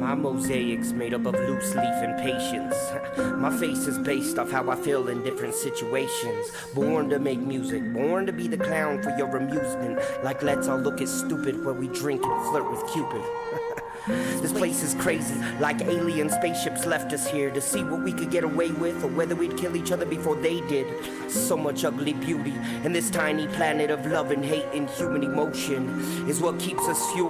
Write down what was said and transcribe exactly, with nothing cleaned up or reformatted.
My mosaic's made up of loose leaf and patience. My face is based off how I feel in different situations. Born to make music, born to be the clown for your amusement. Like let's all look as stupid while we drink and flirt with Cupid. This place is crazy, like alien spaceships left us here to see what we could get away with, or whether we'd kill each other before they did. So much ugly beauty, and this tiny planet of love and hate and human emotion is what keeps us fueled.